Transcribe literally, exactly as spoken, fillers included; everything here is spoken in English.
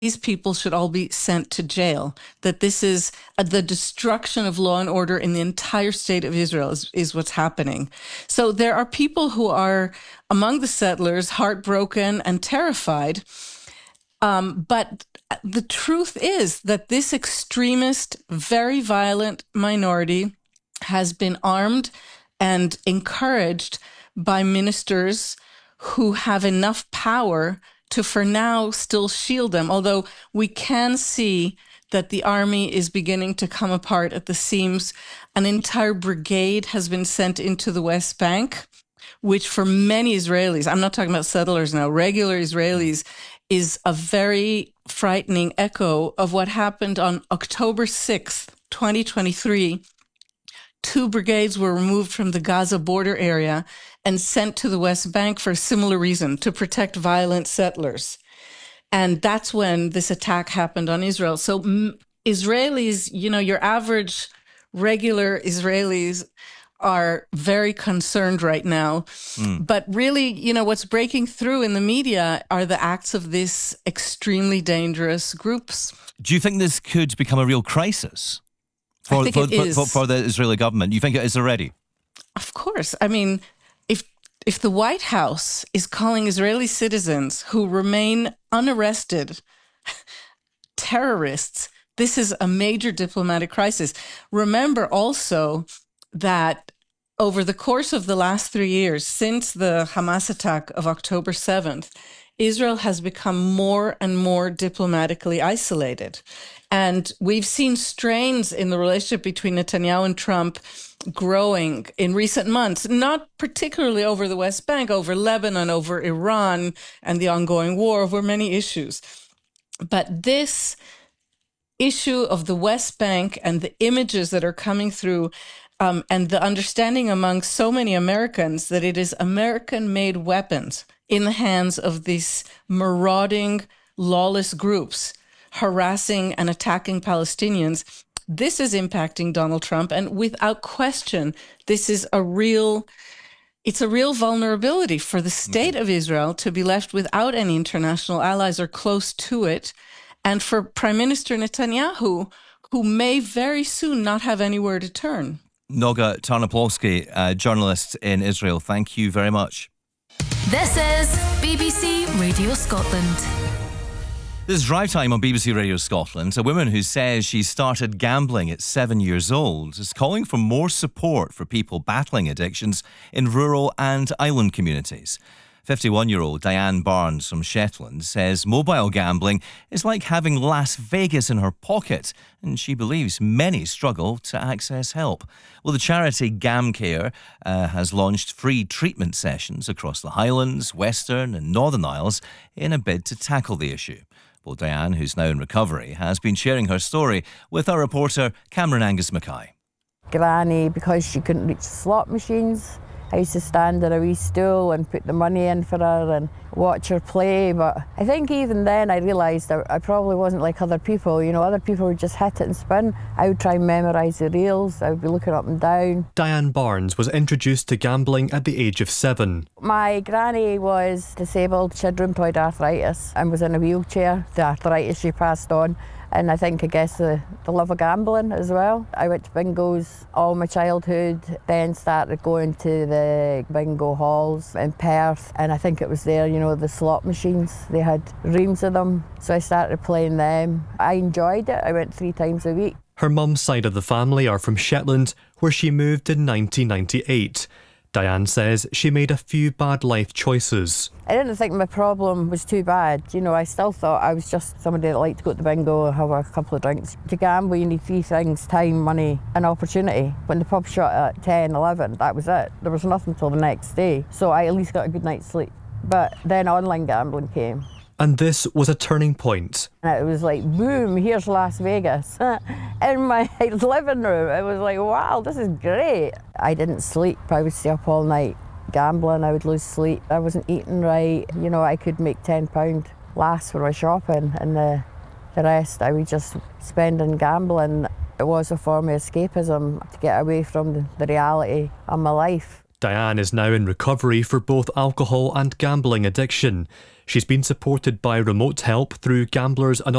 these people should all be sent to jail, that this is uh, the destruction of law and order in the entire state of Israel is, is what's happening. So there are people who are among the settlers heartbroken and terrified. Um, but the truth is that this extremist, very violent minority has been armed and encouraged by ministers who have enough power to, for now, still shield them. Although we can see that the army is beginning to come apart at the seams. An entire brigade has been sent into the West Bank, which for many Israelis, I'm not talking about settlers now, regular Israelis, is a very frightening echo of what happened on October sixth, twenty twenty-three. Two brigades were removed from the Gaza border area and sent to the West Bank for a similar reason, to protect violent settlers. And that's when this attack happened on Israel. So m- Israelis, you know, your average regular Israelis are very concerned right now. Mm. But really, you know, what's breaking through in the media are the acts of these extremely dangerous groups. Do you think this could become a real crisis for, I think for, it is. for, for the Israeli government? You think it is already? Of course. I mean, if if the White House is calling Israeli citizens who remain unarrested terrorists, this is a major diplomatic crisis. Remember also that over the course of the last three years, since the Hamas attack of October seventh, Israel has become more and more diplomatically isolated. And we've seen strains in the relationship between Netanyahu and Trump growing in recent months, not particularly over the West Bank, over Lebanon, over Iran, and the ongoing war, over many issues. But this issue of the West Bank and the images that are coming through Um, and the understanding among so many Americans that it is American-made weapons in the hands of these marauding, lawless groups harassing and attacking Palestinians, this is impacting Donald Trump. And without question, this is a real, it's a real vulnerability for the state of Israel to be left without any international allies or close to it. And for Prime Minister Netanyahu, who may very soon not have anywhere to turn. Noga Tarnopolsky, uh, journalist in Israel, thank you very much. This is B B C Radio Scotland. This is Drive Time on B B C Radio Scotland. A woman who says she started gambling at seven years old is calling for more support for people battling addictions in rural and island communities. fifty-one-year-old Diane Barnes from Shetland says mobile gambling is like having Las Vegas in her pocket, and she believes many struggle to access help. Well, the charity GamCare uh, has launched free treatment sessions across the Highlands, Western and Northern Isles in a bid to tackle the issue. Well, Diane, who's now in recovery, has been sharing her story with our reporter Cameron Angus Mackay. Granny, because she couldn't reach the slot machines, I used to stand on a wee stool and put the money in for her and watch her play. But I think even then I realised I, I probably wasn't like other people. You know, other people would just hit it and spin. I would try and memorise the reels. I would be looking up and down. Diane Barnes was introduced to gambling at the age of seven. My granny was disabled. She had rheumatoid arthritis and was in a wheelchair. The arthritis she passed on. And I think, I guess, the, the love of gambling as well. I went to bingos all my childhood, then started going to the bingo halls in Perth. And I think it was there, you know, the slot machines. They had reams of them, so I started playing them. I enjoyed it. I went three times a week. Her mum's side of the family are from Shetland, where she moved in nineteen ninety-eight. Diane says she made a few bad life choices. I didn't think my problem was too bad. You know, I still thought I was just somebody that liked to go to the bingo and have a couple of drinks. To gamble, you need three things: time, money and opportunity. When the pub shut at ten, eleven, that was it. There was nothing till the next day. So I at least got a good night's sleep. But then online gambling came. And this was a turning point. And it was like, boom, here's Las Vegas. In my living room, it was like, wow, this is great. I didn't sleep. I would stay up all night gambling. I would lose sleep. I wasn't eating right. You know, I could make ten pounds last for my shopping, and the, the rest I would just spend on gambling. It was a form of escapism to get away from the, the reality of my life. Diane is now in recovery for both alcohol and gambling addiction. She's been supported by remote help through Gamblers Anonymous.